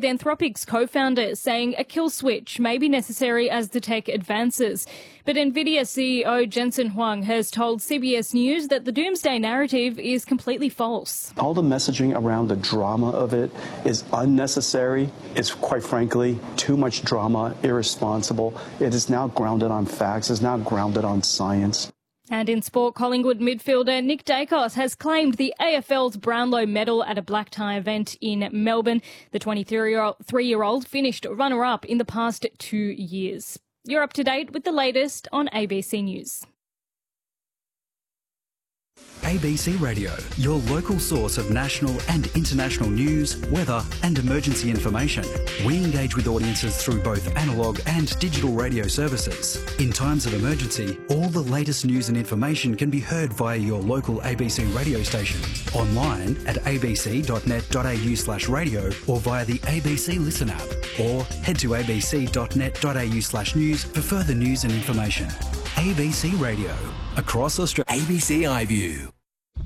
with Anthropic's co-founder saying a kill switch may be necessary as the tech advances. But NVIDIA CEO Jensen Huang has told CBS News that the doomsday narrative is completely false. All the messaging around the drama of it is unnecessary. It's, quite frankly, too much drama, irresponsible. It is now grounded on facts. It's now grounded on science. And in sport, Collingwood midfielder Nick Dacos has claimed the AFL's Brownlow medal at a black tie event in Melbourne. The 23-year-old finished runner-up in the past 2 years. You're up to date with the latest on ABC News. ABC Radio, your local source of national and international news, weather and emergency information. We engage with audiences through both analogue and digital radio services. In times of emergency, all the latest news and information can be heard via your local ABC radio station, online at abc.net.au/radio or via the ABC Listen app, or head to abc.net.au/news for further news and information. ABC Radio, across Australia. ABC iView.